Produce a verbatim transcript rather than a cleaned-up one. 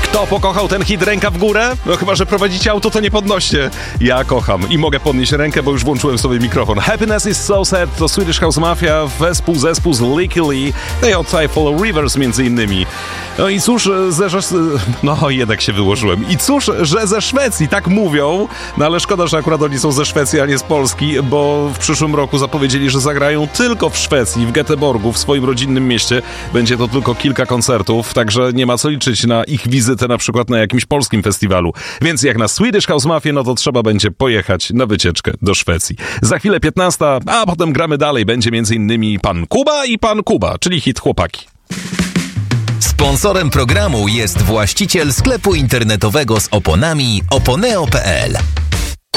Kto pokochał ten hit? Ręka w górę? No chyba, że prowadzicie auto, to nie podnoście. Ja kocham i mogę podnieść rękę, bo już włączyłem sobie mikrofon. Happiness is so sad to Swedish House Mafia, wespół zespół z Licky Lee, no i od Typhoon Rivers między innymi. No i cóż, ze... No jednak się wyłożyłem. I cóż, że ze Szwecji, tak mówią, no ale szkoda, że akurat oni są ze Szwecji, a nie z Polski, bo w przyszłym roku zapowiedzieli, że zagrają tylko w Szwecji, w Göteborgu, w swoim rodzinnym mieście. Będzie to tylko kilka koncertów, także nie ma co liczyć na ich wizytę na przykład na jakimś polskim festiwalu. Więc jak na Swedish House Mafia, no to trzeba będzie pojechać na wycieczkę do Szwecji. Za chwilę piętnasta, a potem gramy dalej. Będzie między innymi Pan Kuba i Pan Kuba, czyli hit Chłopaki. Sponsorem programu jest właściciel sklepu internetowego z oponami oponeo kropka pe el.